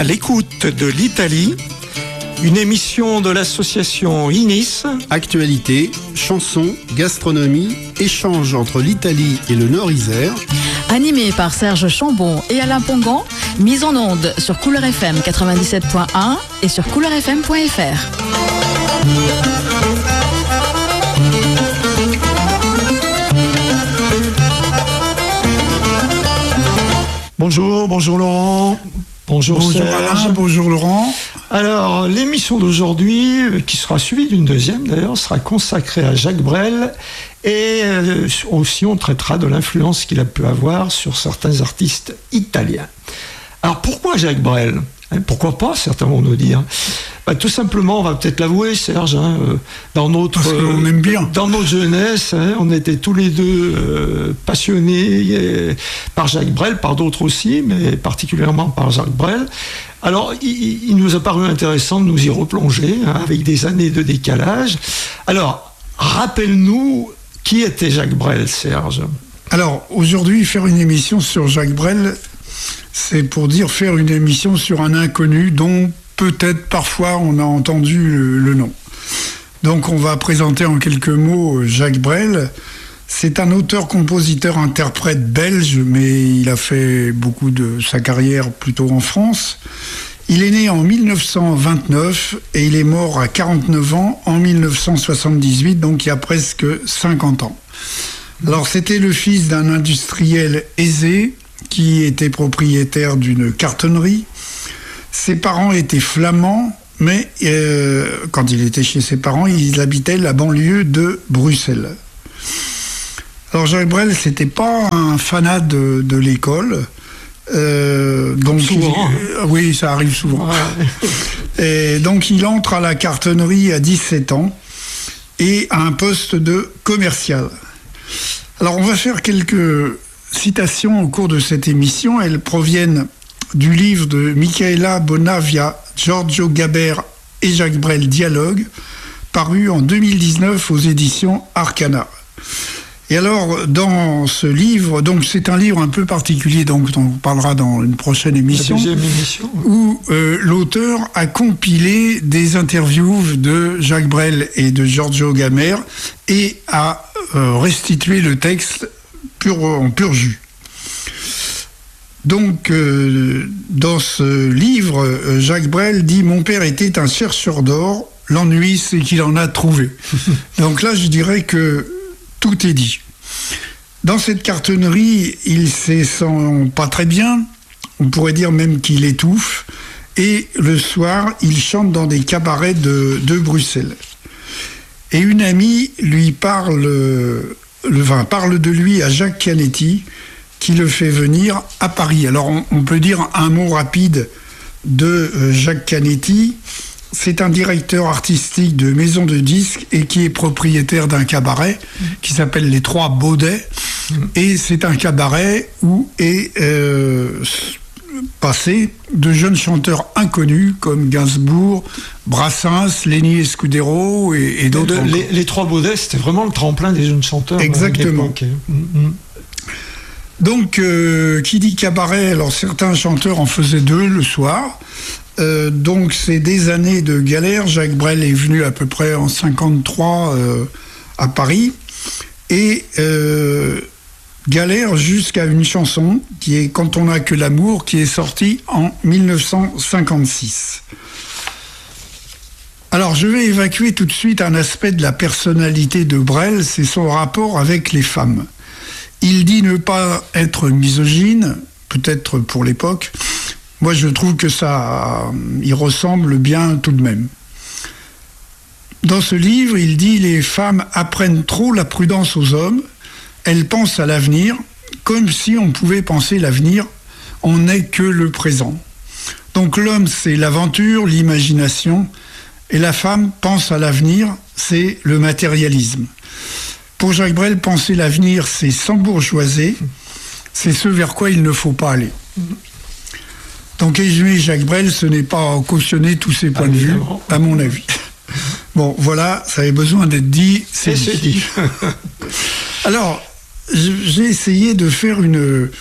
À l'écoute de l'Italie, une émission de l'association INIS. Actualité, chansons, gastronomie, échange entre l'Italie et le Nord-Isère. Animé par Serge Chambon et Alain Pongan, mise en onde sur Couleur FM 97.1 et sur couleurfm.fr. Bonjour Laurent. Bonjour Alain, bonjour Laurent. Alors, l'émission d'aujourd'hui, qui sera suivie d'une deuxième d'ailleurs, sera consacrée à Jacques Brel et aussi on traitera de l'influence qu'il a pu avoir sur certains artistes italiens. Alors pourquoi Jacques Brel ? Pourquoi pas, certains vont nous dire. Tout simplement, on va peut-être l'avouer, Serge, dans notre jeunesse, on était tous les deux passionnés par Jacques Brel, par d'autres aussi, mais particulièrement par Jacques Brel. Alors, il nous a paru intéressant de nous y replonger, avec des années de décalage. Alors, rappelle-nous, qui était Jacques Brel, Serge ? Alors, aujourd'hui, faire une émission sur Jacques Brel, c'est pour dire faire une émission sur un inconnu dont peut-être parfois on a entendu le nom. Donc on va présenter en quelques mots Jacques Brel. C'est un auteur-compositeur-interprète belge, mais il a fait beaucoup de sa carrière plutôt en France. Il est né en 1929 et il est mort à 49 ans en 1978, donc il y a presque 50 ans. Alors c'était le fils d'un industriel aisé qui était propriétaire d'une cartonnerie. Ses parents étaient flamands, mais quand il était chez ses parents, il habitait la banlieue de Bruxelles. Alors Jacques Brel, c'était pas un fanat de l'école. Donc souvent. Oui, ça arrive souvent. Ouais. Et donc il entre à la cartonnerie à 17 ans et à un poste de commercial. Alors on va faire quelques citations au cours de cette émission. Elles proviennent du livre de Michaela Bonavia, Giorgio Gaber et Jacques Brel Dialogue, paru en 2019 aux éditions Arcana. Et alors, dans ce livre, donc c'est un livre un peu particulier, donc dont on parlera dans une prochaine émission, où l'auteur a compilé des interviews de Jacques Brel et de Giorgio Gaber et a restitué le texte en pur jus. Donc, dans ce livre, Jacques Brel dit « Mon père était un chercheur d'or, l'ennui c'est qu'il en a trouvé ». Donc là, je dirais que tout est dit. Dans cette cartonnerie, il ne se sent pas très bien, on pourrait dire même qu'il étouffe, et le soir, il chante dans des cabarets de Bruxelles. Et une amie lui parle de lui à Jacques Canetti, qui le fait venir à Paris. Alors on peut dire un mot rapide de Jacques Canetti. C'est un directeur artistique de maison de disques et qui est propriétaire d'un cabaret qui s'appelle Les Trois Baudets. Et c'est un cabaret où est passé de jeunes chanteurs inconnus comme Gainsbourg, Brassens, Lenny Escudero et d'autres. Les Trois Baudets, c'était vraiment le tremplin des jeunes chanteurs. Exactement. Donc, qui dit cabaret, alors certains chanteurs en faisaient deux le soir. Donc, c'est des années de galère. Jacques Brel est venu à peu près en 53 à Paris. Et galère jusqu'à une chanson qui est « Quand on n'a que l'amour » qui est sortie en 1956. Alors, je vais évacuer tout de suite un aspect de la personnalité de Brel, c'est son rapport avec les femmes. Il dit ne pas être misogyne, peut-être pour l'époque. Moi, je trouve que ça y ressemble bien tout de même. Dans ce livre, il dit « Les femmes apprennent trop la prudence aux hommes. Elles pensent à l'avenir, comme si on pouvait penser l'avenir. On n'est que le présent. Donc l'homme, c'est l'aventure, l'imagination. Et la femme pense à l'avenir, c'est le matérialisme. » Pour Jacques Brel, penser l'avenir, c'est s'embourgeoiser, c'est ce vers quoi il ne faut pas aller. Donc, résumer Jacques Brel, ce n'est pas cautionner tous ses points de vue, à mon avis. Bon, voilà, ça avait besoin d'être dit, c'est dit. Alors, j'ai essayé de faire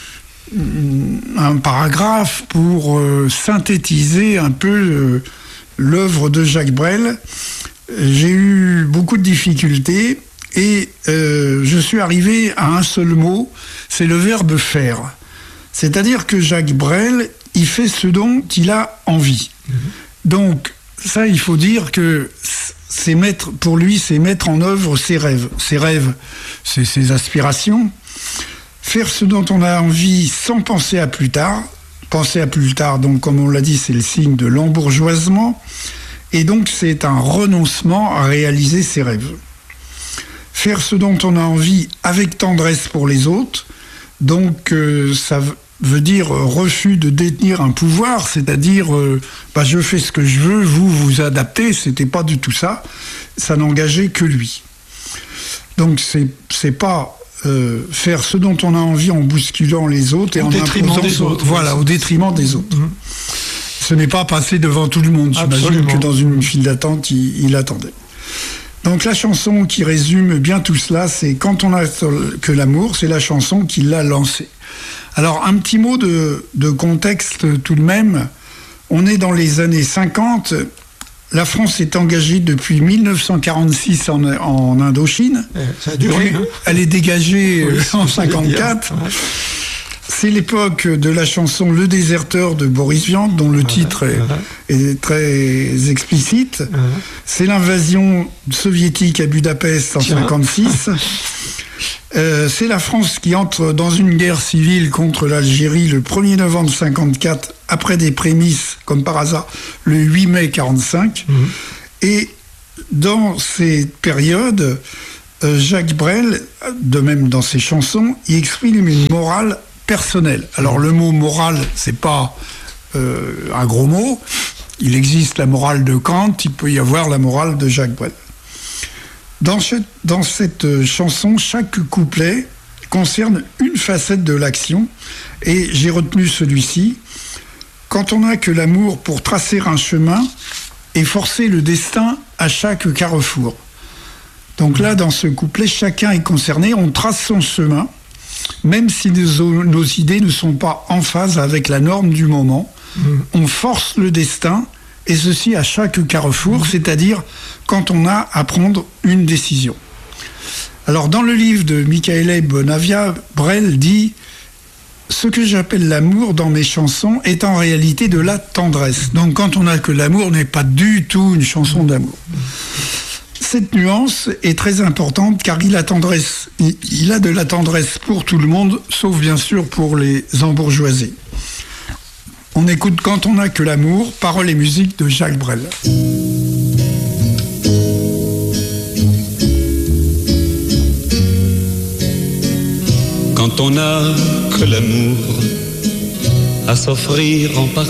un paragraphe pour synthétiser un peu l'œuvre de Jacques Brel. J'ai eu beaucoup de difficultés et je suis arrivé à un seul mot, c'est le verbe faire. C'est-à-dire que Jacques Brel, il fait ce dont il a envie. Donc, ça, il faut dire que pour lui, c'est mettre en œuvre ses rêves. Ses rêves, c'est ses aspirations. Faire ce dont on a envie sans penser à plus tard. Penser à plus tard, donc, comme on l'a dit, c'est le signe de l'embourgeoisement. Et donc, c'est un renoncement à réaliser ses rêves. Faire ce dont on a envie avec tendresse pour les autres. Donc, ça veut dire refus de détenir un pouvoir, c'est-à-dire je fais ce que je veux, vous vous adaptez, c'était pas du tout ça, ça n'engageait que lui. Donc c'est pas faire ce dont on a envie en bousculant les autres et en imposant au détriment des autres. Ce n'est pas passer devant tout le monde, j'imagine que dans une file d'attente il attendait. Donc la chanson qui résume bien tout cela, c'est Quand on a que l'amour, c'est la chanson qui l'a lancée. Alors un petit mot de contexte tout de même. On est dans les années 50. La France est engagée depuis 1946 en Indochine. Ça a duré. Elle est dégagée en 1954. C'est l'époque de la chanson Le Déserteur de Boris Vian, dont le titre est très explicite. C'est l'invasion soviétique à Budapest en 1956. C'est la France qui entre dans une guerre civile contre l'Algérie le 1er novembre 1954, après des prémices, comme par hasard, le 8 mai 1945. Et dans ces périodes, Jacques Brel, de même dans ses chansons, il exprime une morale personnelle. Alors le mot morale, c'est pas un gros mot. Il existe la morale de Kant, il peut y avoir la morale de Jacques Brel. Dans cette chanson, chaque couplet concerne une facette de l'action, et j'ai retenu celui-ci. Quand on n'a que l'amour pour tracer un chemin et forcer le destin à chaque carrefour. Donc là, dans ce couplet, chacun est concerné, on trace son chemin, même si nos idées ne sont pas en phase avec la norme du moment. On force le destin, et ceci à chaque carrefour, c'est-à-dire quand on a à prendre une décision. Alors, dans le livre de Michaele Bonavia, Brel dit « Ce que j'appelle l'amour dans mes chansons est en réalité de la tendresse. » Donc, quand on n'a que l'amour, n'est pas du tout une chanson d'amour. Cette nuance est très importante car il a de la tendresse pour tout le monde, sauf bien sûr pour les embourgeoisés. On écoute Quand on n'a que l'amour, paroles et musique de Jacques Brel. Quand on n'a que l'amour à s'offrir en partage,